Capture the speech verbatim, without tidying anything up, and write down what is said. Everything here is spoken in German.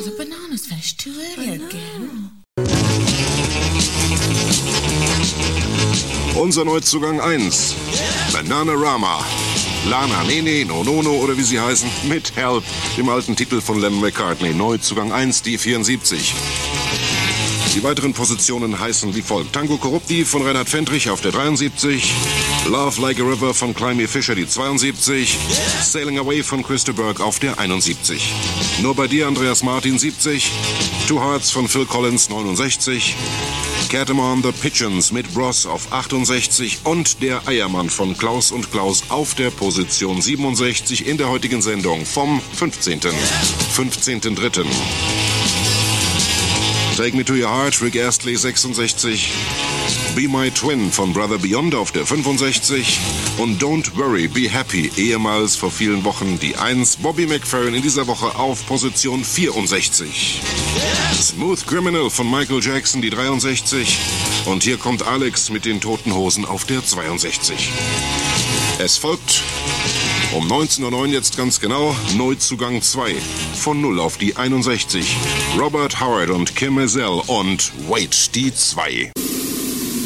the bananas finished too early again. Unser Neuzugang eins. Bananarama. Lana Nene, No Nono oder wie sie heißen, mit Help, dem alten Titel von Lennon McCartney. Neuzugang eins, die vierundsiebzig. Die weiteren Positionen heißen wie folgt. Tango Corrupti von Reinhard Fendrich auf der dreiundsiebzig. Love Like a River von Climby Fisher die zweiundsiebzig. Sailing Away von Christa Burke auf der einundsiebzig. Nur bei dir Andreas Martin siebzig. Two Hearts von Phil Collins neunundsechzig. Catamount the Pigeons mit Bros auf achtundsechzig und der Eiermann von Klaus und Klaus auf der Position siebenundsechzig in der heutigen Sendung vom fünfzehnten dritten Take Me to Your Heart, Rick Astley sechsundsechzig. Be My Twin von Brother Beyond auf der fünfundsechzig und Don't Worry, Be Happy, ehemals vor vielen Wochen die eins. Bobby McFerrin in dieser Woche auf Position vierundsechzig. Smooth Criminal von Michael Jackson die dreiundsechzig und hier kommt Alex mit den Toten Hosen auf der zweiundsechzig. Es folgt um neunzehn Uhr neun jetzt ganz genau Neuzugang zwei von null auf die einundsechzig. Robert Howard und Kim Mazel und Wait, die zwei.